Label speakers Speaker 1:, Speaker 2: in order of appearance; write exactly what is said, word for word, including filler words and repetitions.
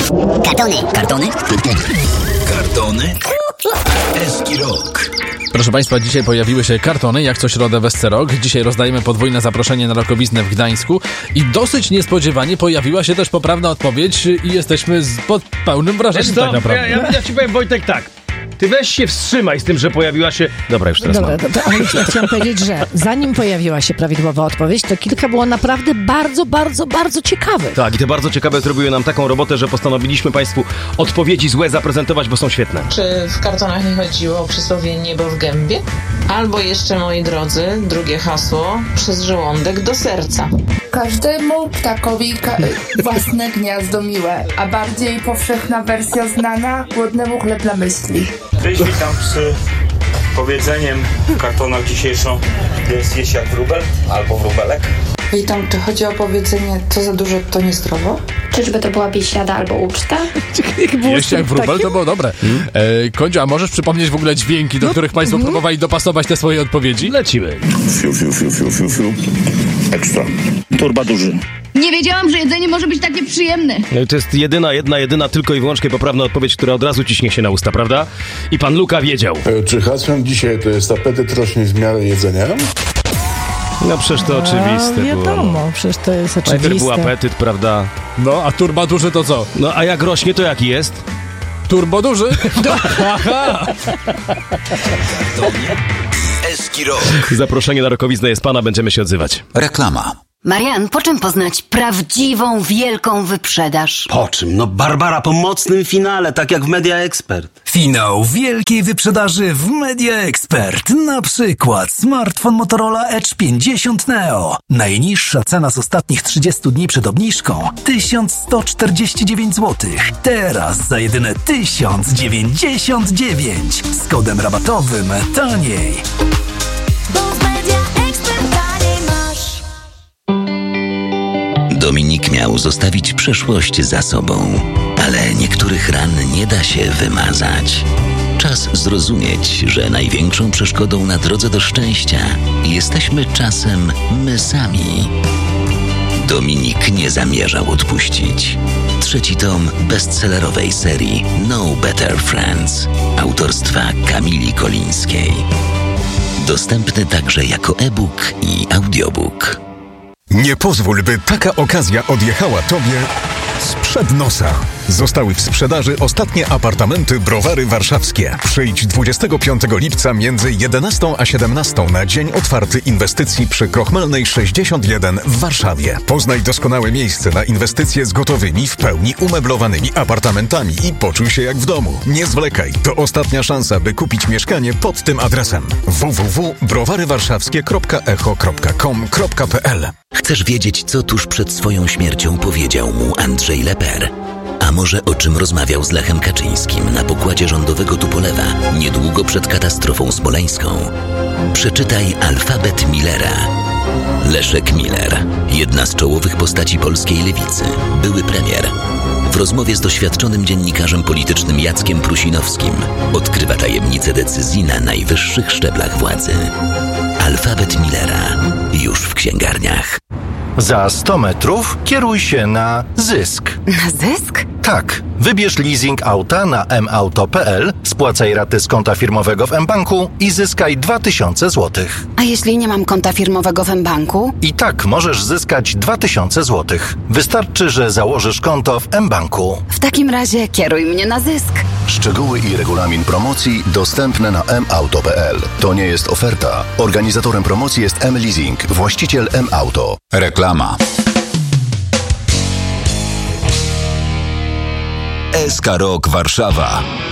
Speaker 1: Kartony.
Speaker 2: Kartony?
Speaker 3: Kartony? Eski Rok.
Speaker 4: Proszę Państwa, dzisiaj pojawiły się kartony, jak co środę w Esce Rock. Dzisiaj rozdajemy podwójne zaproszenie na rokowiznę w Gdańsku i dosyć niespodziewanie pojawiła się też poprawna odpowiedź i jesteśmy z, pod pełnym wrażeniem tak naprawdę.
Speaker 5: Ja, ja, ja ci powiem, Wojtek, tak. Ty weź się wstrzymaj z tym, że pojawiła się... Dobra, już teraz
Speaker 6: Dobra,
Speaker 5: mam.
Speaker 6: dobra, ale ja chciałam powiedzieć, że zanim pojawiła się prawidłowa odpowiedź, to kilka było naprawdę bardzo, bardzo, bardzo ciekawych.
Speaker 5: Tak, i te bardzo ciekawe zrobiły nam taką robotę, że postanowiliśmy Państwu odpowiedzi złe zaprezentować, bo są świetne.
Speaker 7: Czy w kartonach nie chodziło o przysłowie niebo w gębie? Albo jeszcze, moi drodzy, drugie hasło, przez żołądek do serca.
Speaker 8: Każdemu ptakowi ka- własne gniazdo miłe, a bardziej powszechna wersja znana, głodnemu chleb na myśli.
Speaker 9: Cześć, witam z powiedzeniem w kartonach dzisiejszą jest jeść jak wróbel albo wróbelek.
Speaker 8: Witam, czy chodzi o powiedzenie co za dużo to niezdrowo?
Speaker 10: Czyżby to była biesiada albo uczta?
Speaker 4: Jeszcze jak wróbel, to było dobre. Hmm? E, Kondzio, a możesz przypomnieć w ogóle dźwięki, do no, których Państwo mm. próbowali dopasować te swoje odpowiedzi?
Speaker 5: Lecimy.
Speaker 11: Fiu, fiu, fiu, fiu, fiu, fiu. Ekstra. Turba duży.
Speaker 10: Nie wiedziałam, że jedzenie może być takie przyjemne.
Speaker 5: No i to jest jedyna, jedna, jedyna, tylko i wyłącznie poprawna odpowiedź, która od razu ciśnie się na usta, prawda? I pan Luka wiedział.
Speaker 11: E, czy hasłem dzisiaj to jest apetyt rośnie w miarę jedzenia?
Speaker 5: No przecież to oczywiste
Speaker 6: a, wiadomo,
Speaker 5: było. No.
Speaker 6: przecież to jest oczywiste.
Speaker 5: Najpierw był apetyt, prawda?
Speaker 4: No, a turba duży to co?
Speaker 5: No, a jak rośnie, to jaki jest?
Speaker 4: Turbo duży?
Speaker 3: Eski Rok.
Speaker 5: Zaproszenie na rokowiznę jest pana, będziemy się odzywać.
Speaker 3: Reklama.
Speaker 2: Marian, po czym poznać prawdziwą, wielką wyprzedaż?
Speaker 12: Po czym? No Barbara po mocnym finale, tak jak w Media Expert.
Speaker 3: Finał wielkiej wyprzedaży w Media Expert. Na przykład smartfon Motorola Edge pięćdziesiąt Neo. Najniższa cena z ostatnich trzydziestu dni przed obniżką tysiąc sto czterdzieści dziewięć złotych. Teraz za jedyne tysiąc dziewięćdziesiąt dziewięć. Z kodem rabatowym taniej.
Speaker 13: Dominik miał zostawić przeszłość za sobą, ale niektórych ran nie da się wymazać. Czas zrozumieć, że największą przeszkodą na drodze do szczęścia jesteśmy czasem my sami. Dominik nie zamierzał odpuścić. Trzeci tom bestsellerowej serii No Better Friends autorstwa Kamili Kolińskiej. Dostępny także jako e-book i audiobook.
Speaker 14: Nie pozwól, by taka okazja odjechała Tobie sprzed nosa. Zostały w sprzedaży ostatnie apartamenty Browary Warszawskie. Przyjdź dwudziestego piątego lipca między jedenastą a siedemnastą na dzień otwarty inwestycji przy Krochmalnej sześćdziesiąt jeden w Warszawie. Poznaj doskonałe miejsce na inwestycje z gotowymi, w pełni umeblowanymi apartamentami i poczuj się jak w domu. Nie zwlekaj, to ostatnia szansa, by kupić mieszkanie pod tym adresem w w w kropka browary warszawskie kropka echo kropka com kropka p l.
Speaker 13: Chcesz wiedzieć, co tuż przed swoją śmiercią powiedział mu Andrzej Leper? A może o czym rozmawiał z Lechem Kaczyńskim na pokładzie rządowego Tupolewa niedługo przed katastrofą smoleńską? Przeczytaj Alfabet Millera. Leszek Miller, jedna z czołowych postaci polskiej lewicy, były premier. W rozmowie z doświadczonym dziennikarzem politycznym Jackiem Prusinowskim odkrywa tajemnice decyzji na najwyższych szczeblach władzy. Alfabet Millera już w księgarniach.
Speaker 15: Za sto metrów kieruj się na Zysk.
Speaker 2: Na Zysk?
Speaker 15: Tak. Wybierz leasing auta na m auto kropka p l, spłacaj raty z konta firmowego w mBanku i zyskaj dwa tysiące złotych.
Speaker 2: A jeśli nie mam konta firmowego w mBanku?
Speaker 15: I tak możesz zyskać dwa tysiące złotych. Wystarczy, że założysz konto w mBanku.
Speaker 2: W takim razie kieruj mnie na Zysk.
Speaker 16: Szczegóły i regulamin promocji dostępne na m auto kropka p l. To nie jest oferta. Organizatorem promocji jest M-Leasing, właściciel M-Auto.
Speaker 3: Reklama. S K Rock Warszawa.